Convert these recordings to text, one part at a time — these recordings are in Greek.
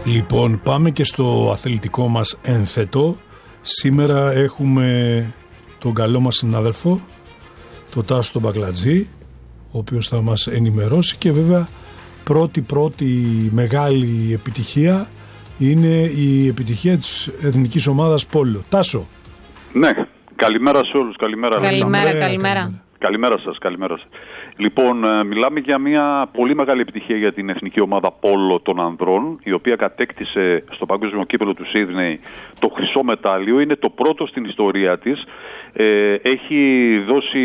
Λοιπόν, πάμε και στο αθλητικό μας ένθετο. Σήμερα έχουμε τον καλό μας συνάδελφο, τον Τάσο τον Μπαγκλατζή, ο οποίος θα μας ενημερώσει, και βέβαια πρώτη μεγάλη επιτυχία είναι η επιτυχία της εθνικής ομάδας πόλο. Τάσο. Ναι, καλημέρα σε όλους, καλημέρα. Καλημέρα σας. Λοιπόν, μιλάμε για μια πολύ μεγάλη επιτυχία για την εθνική ομάδα πόλο των ανδρών, η οποία κατέκτησε στο παγκόσμιο κύπελλο του Σίδνεϊ το χρυσό μετάλλιο. Είναι το πρώτο στην ιστορία της. Έχει δώσει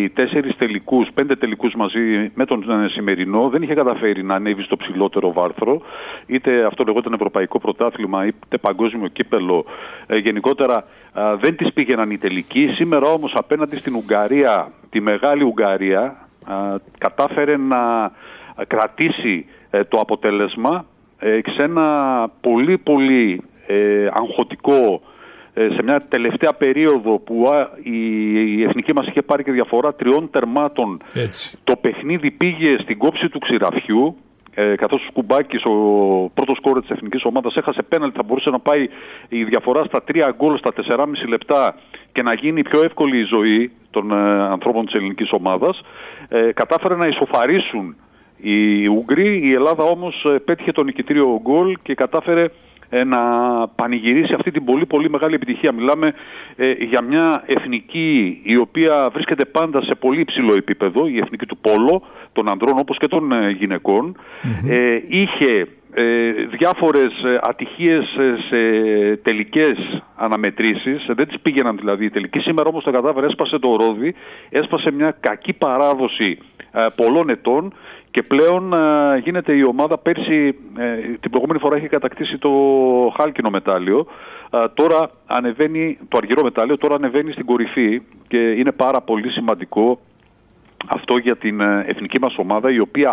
5 τελικούς μαζί με τον σημερινό. Δεν είχε καταφέρει να ανέβει στο ψηλότερο βάρθρο, είτε αυτό λεγόταν ευρωπαϊκό πρωτάθλημα είτε παγκόσμιο κύπελλο. Γενικότερα δεν τις πήγαιναν οι τελικοί. Σήμερα όμως απέναντι στην Ουγγαρία, τη μεγάλη Ουγγαρία, κατάφερε να κρατήσει το αποτέλεσμα σε ένα πολύ αγχωτικό, σε μια τελευταία περίοδο που η εθνική μας είχε πάρει και διαφορά 3 τερμάτων. Έτσι. Το παιχνίδι πήγε στην κόψη του ξηραφιού, καθώς ο Σκουμπάκης, ο πρώτος σκόρερ της εθνικής ομάδας, έχασε πέναλτι. Θα μπορούσε να πάει η διαφορά στα 3 γκολ στα 4,5 λεπτά και να γίνει πιο εύκολη η ζωή των ανθρώπων της ελληνικής ομάδας. Κατάφερε να ισοφαρίσουν οι Ούγγροι. Η Ελλάδα όμως πέτυχε το νικητήριο γκολ και κατάφερε να πανηγυρίσει αυτή την πολύ μεγάλη επιτυχία. Μιλάμε για μια εθνική η οποία βρίσκεται πάντα σε πολύ υψηλό επίπεδο, η εθνική του πόλο, των ανδρών όπως και των γυναικών. Είχε διάφορες ατυχίες σε τελικές αναμετρήσεις, δεν τις πήγαιναν δηλαδή οι τελικοί. Σήμερα όμως το κατάφερε, έσπασε το ρόδι, έσπασε μια κακή παράδοση πολλών ετών και πλέον γίνεται η ομάδα. Πέρσι, την προηγούμενη φορά είχε κατακτήσει το χάλκινο μετάλλιο, τώρα ανεβαίνει το αργυρό μετάλλιο, τώρα ανεβαίνει στην κορυφή και είναι πάρα πολύ σημαντικό αυτό για την εθνική μας ομάδα, η οποία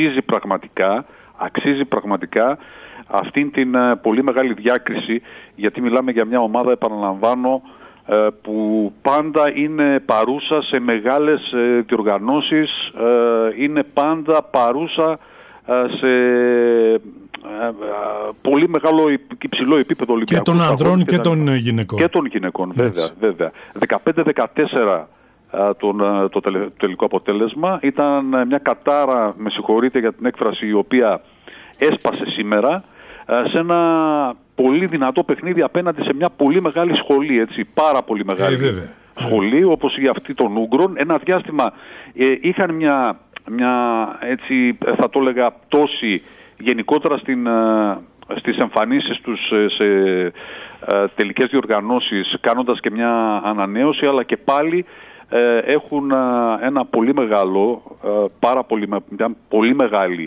αξίζει πραγματικά αυτήν την πολύ μεγάλη διάκριση, γιατί μιλάμε για μια ομάδα, επαναλαμβάνω, που πάντα είναι παρούσα σε μεγάλες διοργανώσεις, είναι πάντα παρούσα σε πολύ μεγάλο υψηλό επίπεδο Ολυμπιακού. Και των ανδρών και των γυναικών. Και των γυναικών, βέβαια. 15-14 το τελικό αποτέλεσμα. Ήταν μια κατάρα, με συγχωρείτε για την έκφραση, η οποία έσπασε σήμερα σε ένα πολύ δυνατό παιχνίδι απέναντι σε μια πολύ μεγάλη σχολή, έτσι, πάρα πολύ μεγάλη σχολή, όπως η αυτή των Ούγγρων. Ένα διάστημα είχαν μια έτσι θα το έλεγα πτώση γενικότερα στις εμφανίσεις τους σε τελικές διοργανώσεις, κάνοντας και μια ανανέωση, αλλά και πάλι έχουν ένα πολύ μεγάλο, μια πολύ μεγάλη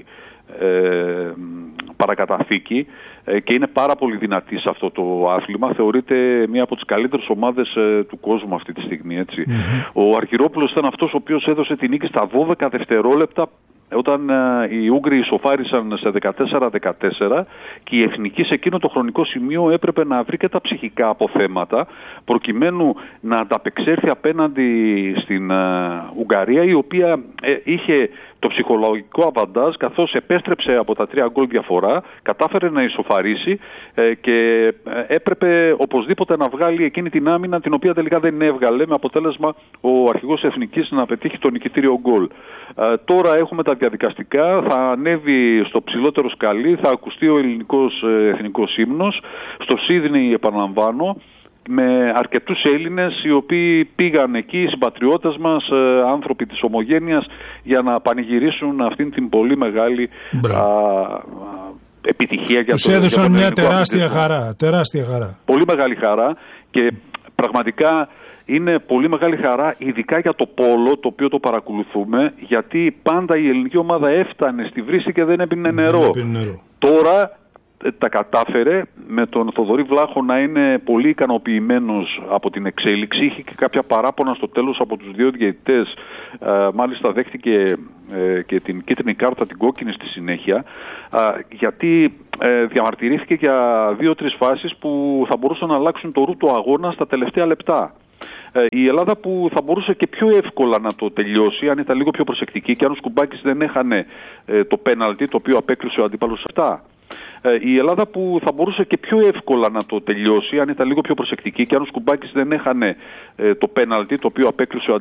παρακαταθήκη και είναι πάρα πολύ δυνατή σε αυτό το άθλημα. Θεωρείται μία από τις καλύτερες ομάδες του κόσμου αυτή τη στιγμή, έτσι. Ο Αρχιερόπουλος ήταν αυτός ο οποίος έδωσε την νίκη στα 12 δευτερόλεπτα όταν οι Ούγγροι ισοφάρισαν σε 14-14 και η εθνική σε εκείνο το χρονικό σημείο έπρεπε να βρει και τα ψυχικά αποθέματα προκειμένου να ανταπεξέλθει απέναντι στην Ουγγαρία, η οποία είχε το ψυχολογικό αβαντάζ, καθώς επέστρεψε από τα 3 γκολ διαφορά, κατάφερε να ισοφαρίσει και έπρεπε οπωσδήποτε να βγάλει εκείνη την άμυνα, την οποία τελικά δεν έβγαλε, με αποτέλεσμα ο αρχηγός εθνικής να πετύχει το νικητήριο γκολ. Τώρα έχουμε τα διαδικαστικά, θα ανέβει στο ψηλότερο σκαλί, θα ακουστεί ο ελληνικός εθνικός ύμνος, στο Σίδνεϊ, επαναλαμβάνω, με αρκετούς Έλληνες οι οποίοι πήγαν εκεί, οι συμπατριώτες μας, άνθρωποι της ομογένειας, για να πανηγυρίσουν αυτήν την πολύ μεγάλη επιτυχία. Τους έδωσαν μια τεράστια χαρά. Πολύ μεγάλη χαρά και πραγματικά είναι πολύ μεγάλη χαρά, ειδικά για το πόλο, το οποίο το παρακολουθούμε, γιατί πάντα η ελληνική ομάδα έφτανε στη βρύση και δεν έπινε νερό. Τώρα τα κατάφερε, με τον Θοδωρή Βλάχο να είναι πολύ ικανοποιημένος από την εξέλιξη. Είχε και κάποια παράπονα στο τέλος από τους 2 διαιτητές, μάλιστα δέχτηκε και την κίτρινη κάρτα, την κόκκινη στη συνέχεια, γιατί διαμαρτυρήθηκε για 2-3 φάσεις που θα μπορούσαν να αλλάξουν το ρου του αγώνα στα τελευταία λεπτά. Η Ελλάδα που θα μπορούσε και πιο εύκολα να το τελειώσει αν ήταν λίγο πιο προσεκτική και αν ο Σκουμπάκης δεν έχανε το πέναλτι το οποίο απέκλεισε ο αντίπαλος 7. Η Ελλάδα που θα μπορούσε και πιο εύκολα να το τελειώσει αν ήταν λίγο πιο προσεκτική και αν ο Σκουμπάκης δεν έχανε το πέναλτι το οποίο απέκλεισε ο